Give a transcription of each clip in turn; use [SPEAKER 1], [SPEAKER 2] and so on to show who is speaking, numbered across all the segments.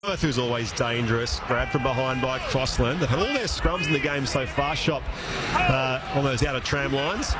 [SPEAKER 1] Perth, who's always dangerous, grabbed from behind by Crossland. They've had all their scrums in the game so far. Shop on those outer tram lines.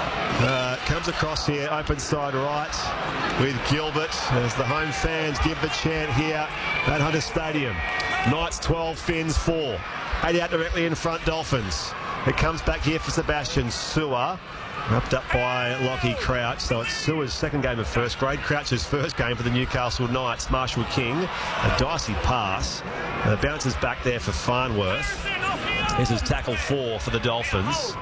[SPEAKER 1] Comes across here, open side right with Gilbert as the home fans give the chant here at Hunter Stadium. Knights 12, Finns 4. 8 out directly in front, Dolphins. It comes back here for Sebastian Sewer. Wrapped up by Lockie Crouch, so it's Sewer's second game of first grade. Crouch's first game for the Newcastle Knights. Marshall King, a dicey pass. Bounces back there for Farnworth. This is tackle 4 for the Dolphins.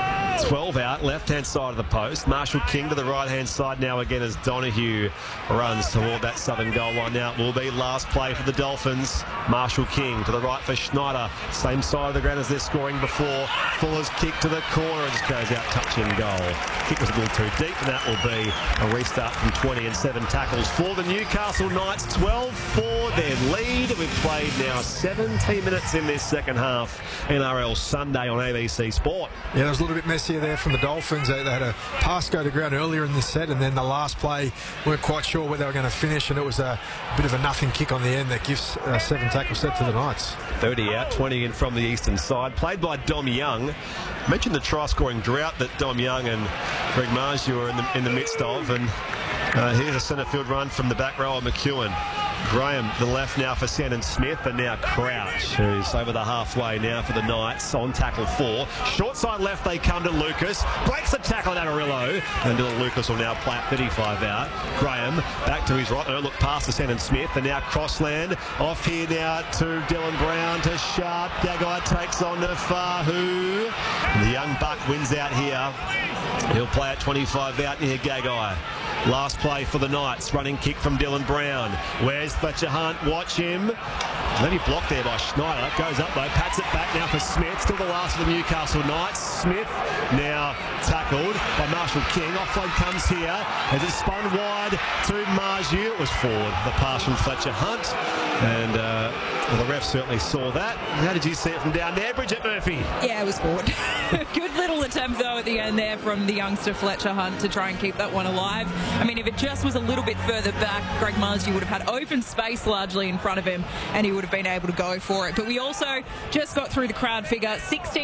[SPEAKER 1] 12 out, left-hand side of the post. Marshall King to the right-hand side now again as Donahue runs toward that southern goal line. Now it will be last play for the Dolphins. Marshall King to the right for Schneider. Same side of the ground as they're scoring before. Fuller's kick to the corner and just goes out touching goal. Kick was a little too deep, and that will be a restart from 20 and 7 tackles for the Newcastle Knights. 12-4 their lead. We've played now 17 minutes in this second half. NRL Sunday on ABC Sport.
[SPEAKER 2] Yeah, there was a little bit messier there from the Dolphins. They had a pass go to ground earlier in the set, and then the last play weren't quite sure where they were going to finish, and it was a bit of a nothing kick on the end that gives a 7 tackle set to the Knights.
[SPEAKER 1] 30 out, 20 in from the eastern side. Played by Dom Young. Mentioned the try-scoring drought that Dom Young and Greg Marzhew are in the midst of, and here's a centre field run from the back row of McEwen. Graham, the left now for Shannon Smith, and now Crouch, who's over the halfway now for the Knights on tackle 4. Short side left, they come to Lucas. Breaks the tackle at Amarillo, and Dylan Lucas will now play at 35 out. Graham back to his right. Look past to Shannon Smith, and now Crossland. Off here now to Dylan Brown, to Sharp. Gagai takes on to Fahu. The young buck wins out here. He'll play at 25 out near Gagai. Last play for the Knights. Running kick from Dylan Brown. Where's Fletcher Hunt? Watch him. Maybe blocked there by Schneider. Goes up though. Pats it back now for Smith. Still the last of the Newcastle Knights. Smith now tackled by Marshall King. Offload comes here as it's spun wide to Marzhew. It was forward. The pass from Fletcher Hunt. And well, the ref certainly saw that. How did you see it from down there, Bridget Murphy?
[SPEAKER 3] Yeah, it was forward. Good little attempt though at the end there from the youngster Fletcher Hunt to try and keep that one alive. I mean, if it just was a little bit further back, Greg Marzhew would have had open space largely in front of him, and he would have been able to go for it. But we also just got through the crowd figure.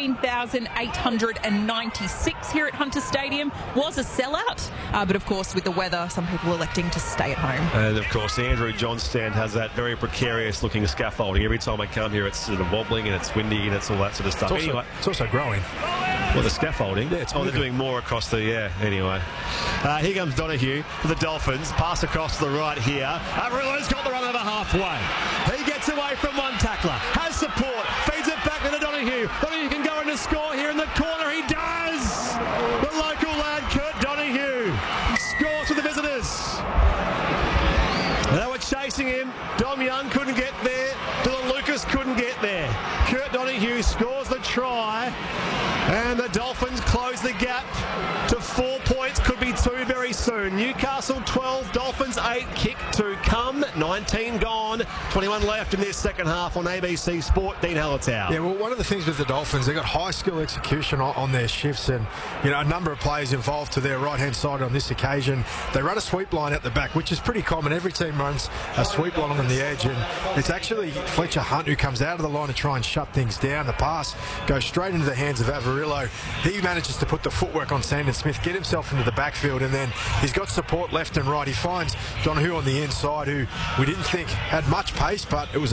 [SPEAKER 3] 16,896 here at Hunter Stadium. Was a sellout, but of course with the weather, some people electing to stay at home.
[SPEAKER 1] And of course the Andrew John stand has that very precarious looking scaffolding. Every time I come here it's sort of wobbling and it's windy and it's all that sort of stuff.
[SPEAKER 2] It's also growing.
[SPEAKER 1] Well, the scaffolding.
[SPEAKER 2] Yeah, it's
[SPEAKER 1] they're doing more across the, anyway. Here comes Donahue for the Dolphins. Pass across to the right here. Amarillo's got the run over halfway. He gets away from one tackler. Has support. Feeds it back to the Donahue. Donahue can go in to score here in the corner. He does! The local lad, Kurt Donahue, scores for the visitors. They were chasing him. Dom Young couldn't get there. Dylan Lucas couldn't get there. Kurt Donahue scores the try. And the Dolphins close the gap to 4 points. Could be 2 very soon. Newcastle 12, Dolphins 8. Kick to come. 19 gone. 21 left in this second half on ABC Sport. Dean Hallertau.
[SPEAKER 2] Yeah, well, one of the things with the Dolphins, they've got high skill execution on their shifts, and a number of players involved to their right-hand side on this occasion. They run a sweep line at the back, which is pretty common. Every team runs a sweep line on the edge, and it's actually Fletcher Hunt who comes out of the line to try and shut things down. The pass goes straight into the hands of Avarillo. He manages to put the footwork on Sandon Smith, get himself into the backfield, and then he's got support left and right. He finds Donahue on the inside, who we didn't think had much pace, but it was